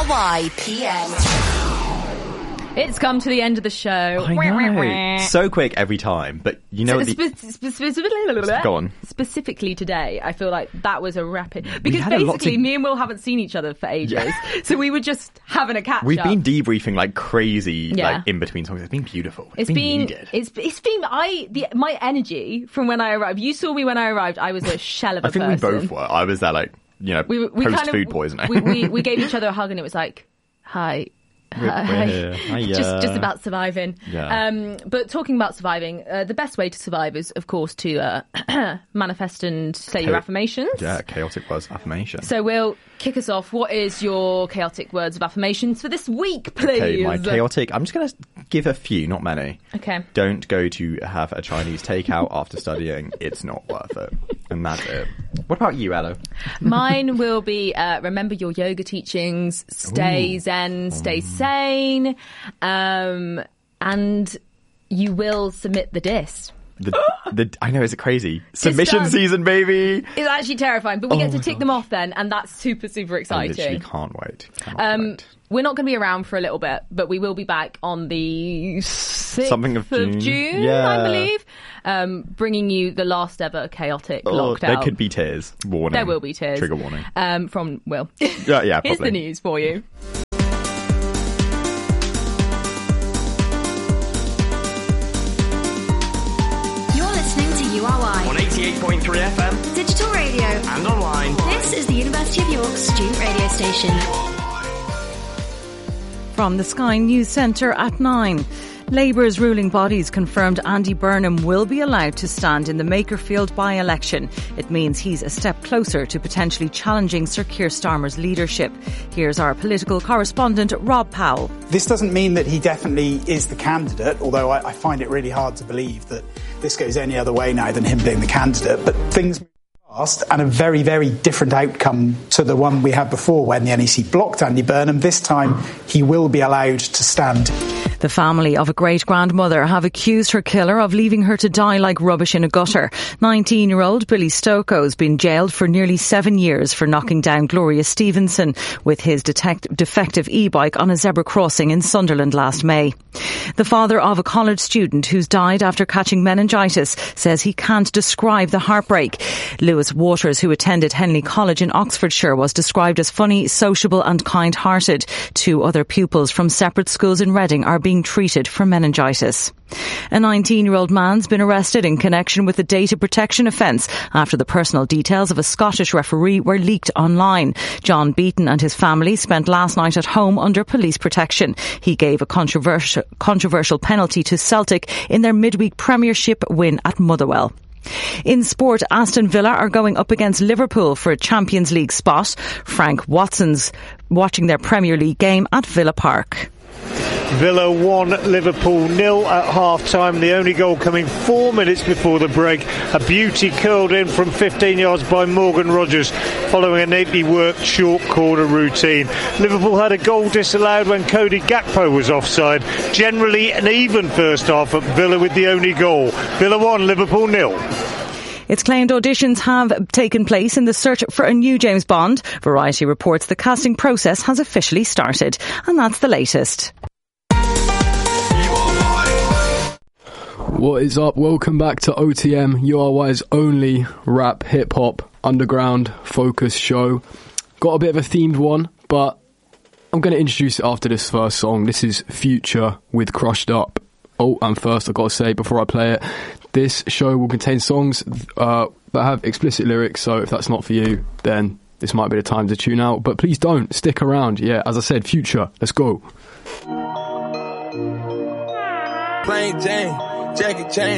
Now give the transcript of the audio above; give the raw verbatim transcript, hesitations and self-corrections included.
R Y P M. It's come to the end of the show. I know. So quick every time, but you know... So, the... spe- specifically, Go on. Specifically today, I feel like that was a rapid... Because had a lot basically, to- me and Will haven't seen each other for ages, Yeah. so we were just having a catch-up. We've been debriefing like crazy, Yeah. like in between songs. It's been beautiful. It's It's been, been, needed. it's it's been I the my energy from when I arrived. You saw me when I arrived. I was a shell of a I think person. we both were. I was there like, you know, We we post kind food of poisoning. we, we we gave each other a hug and it was like, hi. We're- we're here. Hiya. just just about surviving. Yeah. Um, but talking about surviving, uh, the best way to survive is, of course, to uh, manifest and say your Cha- affirmations. Yeah, chaotic words of affirmation. So we'll kick us off. What is your chaotic words of affirmations for this week, please? Okay, my chaotic... I'm just going to give a few, not many. Okay. Don't go to have a Chinese takeout after studying. It's not worth it. And that's it. What about you, Ella? Mine will be uh, remember your yoga teachings, stay Ooh. zen, stay sane, um, and you will submit the diss. The, the, I know, is it crazy? Submission done. season, baby! It's actually terrifying, but we Oh get to my tick them off then, and that's super, super I exciting. literally can't wait. Cannot Um, wait. we're not going to be around for a little bit, but we will be back on the sixth Something of June. June, Yeah. I believe, um, bringing you the last ever chaotic Oh, lockdown. there could be tears. Warning. There will be tears. Trigger warning. Um, from Will. Yeah, yeah, Here's probably. the news for you. You're listening to U R Y on eighty-eight point three F M Digital Radio and online. This is the University of York student radio station. From the Sky News Centre at nine. Labour's ruling bodies confirmed Andy Burnham will be allowed to stand in the Makerfield by-election. It means he's a step closer to potentially challenging Sir Keir Starmer's leadership. Here's our political correspondent, Rob Powell. This doesn't mean that he definitely is the candidate, although I, I find it really hard to believe that this goes any other way now than him being the candidate. But things move fast, and a very, very different outcome to the one we had before when the N E C blocked Andy Burnham. This time, he will be allowed to stand. The family of a great-grandmother have accused her killer of leaving her to die like rubbish in a gutter. nineteen-year-old Billy Stokoe has been jailed for nearly seven years for knocking down Gloria Stevenson with his detect- defective e-bike on a zebra crossing in Sunderland last May. The father of a college student who's died after catching meningitis says he can't describe the heartbreak. Lewis Waters, who attended Henley College in Oxfordshire, was described as funny, sociable and kind-hearted. Two other pupils from separate schools in Reading are being treated for meningitis. A nineteen-year-old man's been arrested in connection with a data protection offence after the personal details of a Scottish referee were leaked online. John Beaton and his family spent last night at home under police protection. He gave a controversial, controversial penalty to Celtic in their midweek Premiership win at Motherwell. In sport, Aston Villa are going up against Liverpool for a Champions League spot. Frank Watson's watching their Premier League game at Villa Park. Villa one, Liverpool nil at half-time. The only goal coming four minutes before the break. A beauty curled in from fifteen yards by Morgan Rogers following a neatly worked short corner routine. Liverpool had a goal disallowed when Cody Gakpo was offside. Generally an even first half at Villa with the only goal. Villa one, Liverpool nil. It's claimed auditions have taken place in the search for a new James Bond. Variety reports the casting process has officially started. And that's the latest. What is up? Welcome back to O T M, U R Y's only rap, hip-hop, underground focus show. Got a bit of a themed one, but I'm going to introduce it after this first song. This is Future with Crushed Up. Oh, and first I've got to say, before I play it, this show will contain songs uh, that have explicit lyrics, so if that's not for you, then this might be the time to tune out. But please don't, stick around. Yeah, as I said, Future, let's go. Plain Jane, Jackie Chan.